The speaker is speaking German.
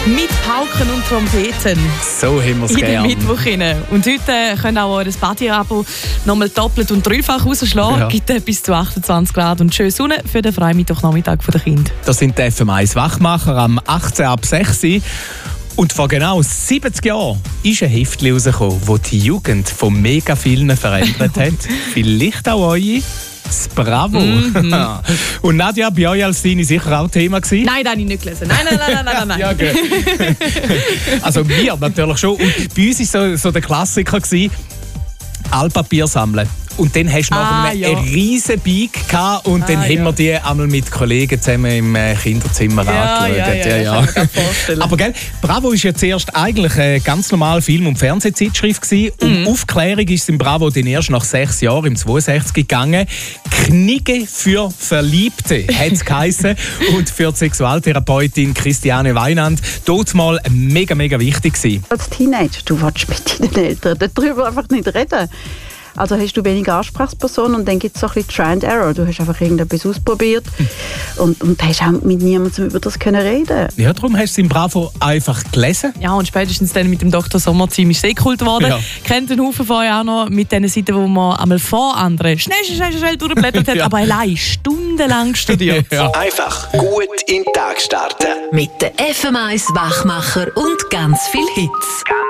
mit Pauken und Trompeten. So haben wir es gerne. In den Mittwoch rein. Und heute können auch eure Party-Abo nochmal doppelt und dreifach rausschlagen. Ja. Gibt bis zu 28 Grad und schöne Sonne für den freien Mittwochnachmittag der Kinder. Das sind die FM1 Wachmacher am 18 ab 6 Uhr. Und vor genau 70 Jahren ist ein Heftchen rausgekommen, das die Jugend von mega vielen verändert hat. Vielleicht auch eure. Das Bravo. Und Nadja, bei euch als Teenie sicher auch Thema gewesen? Nein, das habe ich nicht gelesen. Nein. Ja, okay. Also wir natürlich schon. Und bei uns war so der Klassiker gewesen, Altpapier sammeln. Und dann hast du nachher einen riesen Bike gehabt und dann haben wir die einmal mit Kollegen zusammen im Kinderzimmer angeschaut. Ja. Kann ich mir vorstellen. Aber gell, Bravo war ja zuerst eigentlich eine ganz normale Film- und Fernsehzeitschrift gewesen. Um Aufklärung ist es im Bravo dann erst nach 6 Jahren, im 62 gegangen. Knigge für Verliebte hat es geheissen. Und für die Sexualtherapeutin Christiane Weinand dort mal mega wichtig gewesen. Als Teenager, du willst mit deinen Eltern darüber einfach nicht reden. Also hast du weniger Ansprechpersonen und dann gibt es so ein bisschen Try and Error. Du hast einfach irgendetwas ausprobiert und hast auch mit niemandem über das können reden. Ja, darum hast du es im Bravo einfach gelesen. Ja, und spätestens dann mit dem Dr. Sommer-Team ist es Kult geworden. Ja. Kennt den Haufen von euch auch noch mit diesen Seiten, wo man einmal vor anderen schnell durchgeblättert hat, aber allein stundenlang studiert. Ja. Einfach gut in den Tag starten. Mit den FM1 Wachmacher und ganz viel Hits.